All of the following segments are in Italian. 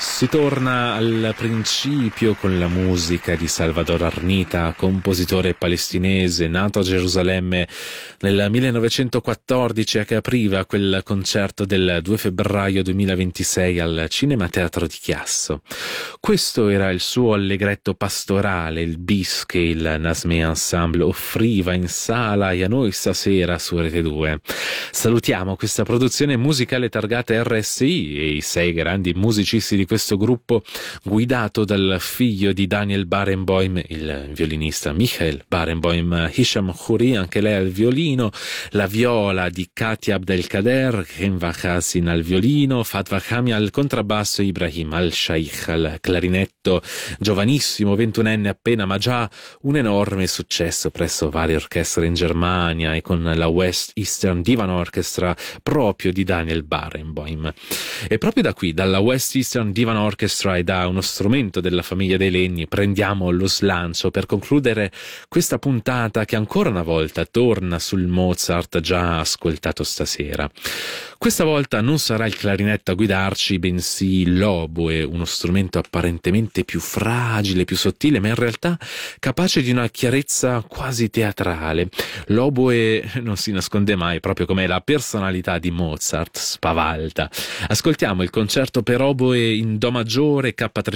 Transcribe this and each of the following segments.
Si torna al principio con la musica di Salvador Arnita, compositore palestinese nato a Gerusalemme nel 1914 e che apriva quel concerto del 2 febbraio 2026 al Cinema Teatro di Chiasso. Questo era il suo allegretto pastorale, il bis che il Nasmeh Ensemble offriva in sala e a noi stasera su Rete 2. Salutiamo questa produzione musicale targata RSI e i 6 grandi musicisti di questo gruppo, guidato dal figlio di Daniel Barenboim, il violinista Michael Barenboim, Hisham Khoury, anche lei al violino, la viola di Katia Abdelkader, Kenva Hassin al violino, Fatwa Khami al contrabbasso, Ibrahim al-Shaikh al clarinetto, giovanissimo, 21enne appena, ma già un enorme successo presso varie orchestre in Germania e con la West Eastern Divan Orchestra proprio di Daniel Barenboim. E proprio da qui, dalla West Eastern Divan Orchestra e da uno strumento della famiglia dei legni, prendiamo lo slancio per concludere questa puntata che ancora una volta torna sul Mozart già ascoltato stasera. Questa volta non sarà il clarinetto a guidarci, bensì l'oboe, uno strumento apparentemente più fragile, più sottile, ma in realtà capace di una chiarezza quasi teatrale. L'oboe non si nasconde mai, proprio come la personalità di Mozart, spavalda. Ascoltiamo il concerto per oboe in Do maggiore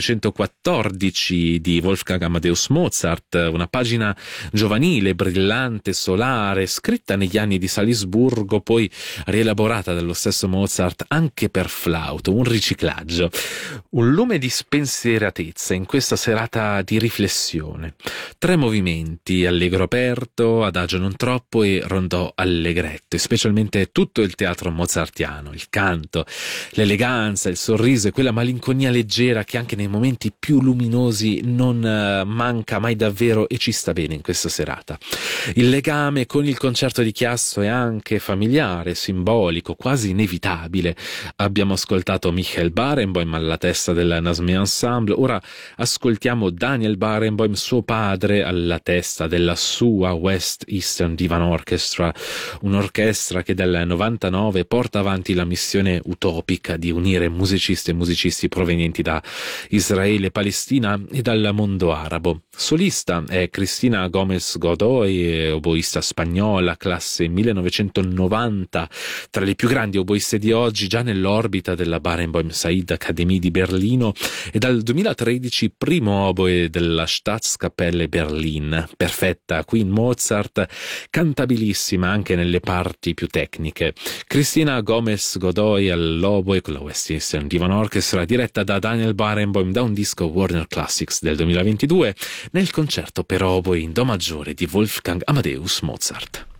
K314 di Wolfgang Amadeus Mozart, una pagina giovanile, brillante, solare, scritta negli anni di Salisburgo, poi rielaborata dallo stesso Mozart anche per flauto, un riciclaggio, un lume di spensieratezza in questa serata di riflessione. 3 movimenti, allegro aperto, adagio non troppo e rondò allegretto, e specialmente tutto il teatro mozartiano, il canto, l'eleganza, il sorriso e quella malinconia leggera che anche nei momenti più luminosi non manca mai davvero e ci sta bene in questa serata. Il legame con il concerto di Chiasso è anche familiare, simbolico, quasi inevitabile. Abbiamo ascoltato Michael Barenboim alla testa del Nasmeh Ensemble, ora ascoltiamo Daniel Barenboim, suo padre, alla testa della sua West Eastern Divan Orchestra, un'orchestra che dal 99 porta avanti la missione utopica di unire musicisti e musicisti provenienti da Israele, Palestina e dal mondo arabo. Solista è Cristina Gomez Godoy, oboista spagnola, classe 1990, tra le più grandi oboiste di oggi, già nell'orbita della Barenboim Said Academy di Berlino, e dal 2013 primo oboe della Staatskapelle Berlin. Perfetta qui in Mozart, cantabilissima anche nelle parti più tecniche. Cristina Gomez Godoy all'oboe con la West Eastern Divan Orchestra, diretta da Daniel Barenboim da un disco Warner Classics del 2022, nel concerto per oboe in Do maggiore di Wolfgang Amadeus Mozart.